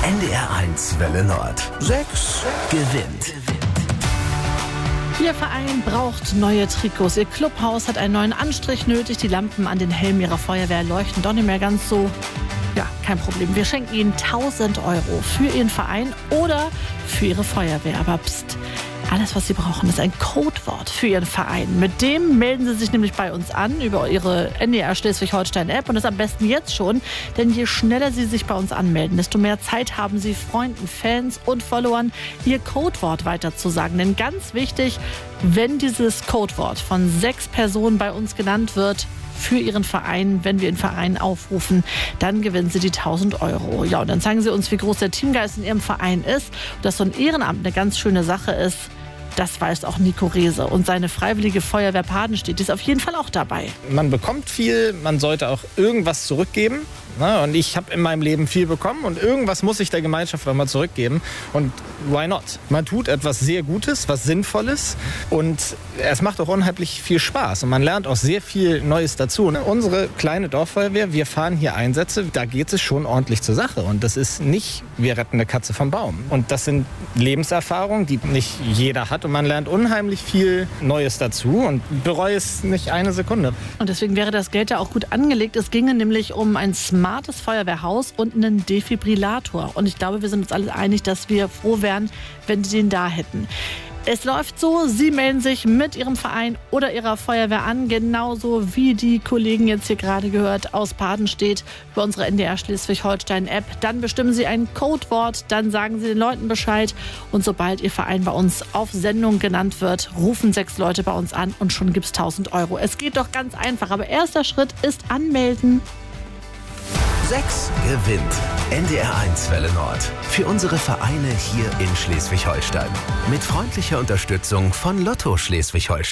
NDR1 Welle Nord. 6 gewinnt. Ihr Verein braucht neue Trikots. Ihr Clubhaus hat einen neuen Anstrich nötig. Die Lampen an den Helmen ihrer Feuerwehr leuchten doch nicht mehr ganz so. Ja, kein Problem. Wir schenken Ihnen 1.000 € für Ihren Verein oder für Ihre Feuerwehr. Aber pst, alles, was Sie brauchen, ist ein Codewort für Ihren Verein. Mit dem melden Sie sich nämlich bei uns an über Ihre NDR Schleswig-Holstein-App. Und das am besten jetzt schon, denn je schneller Sie sich bei uns anmelden, desto mehr Zeit haben Sie, Freunden, Fans und Followern Ihr Codewort weiterzusagen. Denn ganz wichtig, wenn dieses Codewort von 6 Personen bei uns genannt wird, für Ihren Verein, wenn wir den Verein aufrufen, dann gewinnen Sie die 1.000 €. Ja, und dann zeigen Sie uns, wie groß der Teamgeist in Ihrem Verein ist. Und dass so ein Ehrenamt eine ganz schöne Sache ist, das weiß auch Nico Rehse. Und seine freiwillige Feuerwehr Padenstedt ist auf jeden Fall auch dabei. Man bekommt viel, man sollte auch irgendwas zurückgeben. Und ich habe in meinem Leben viel bekommen und irgendwas muss ich der Gemeinschaft auch mal zurückgeben. Und why not? Man tut etwas sehr Gutes, was Sinnvolles und es macht auch unheimlich viel Spaß. Und man lernt auch sehr viel Neues dazu. Unsere kleine Dorffeuerwehr, wir fahren hier Einsätze, da geht es schon ordentlich zur Sache. Und das ist nicht, wir retten eine Katze vom Baum. Und das sind Lebenserfahrungen, die nicht jeder hat. Und man lernt unheimlich viel Neues dazu und bereue es nicht eine Sekunde. Und deswegen wäre das Geld ja auch gut angelegt. Es ginge nämlich um ein smartes Feuerwehrhaus und einen Defibrillator. Und ich glaube, wir sind uns alle einig, dass wir froh wären, wenn Sie den da hätten. Es läuft so, Sie melden sich mit Ihrem Verein oder Ihrer Feuerwehr an, genauso wie die Kollegen jetzt hier gerade gehört aus Padenstedt über unsere NDR Schleswig-Holstein-App. Dann bestimmen Sie ein Codewort, dann sagen Sie den Leuten Bescheid und sobald Ihr Verein bei uns auf Sendung genannt wird, rufen 6 Leute bei uns an und schon gibt's 1.000 €. Es geht doch ganz einfach, aber erster Schritt ist anmelden. 6 gewinnt. NDR1 Welle Nord. Für unsere Vereine hier in Schleswig-Holstein. Mit freundlicher Unterstützung von Lotto Schleswig-Holstein.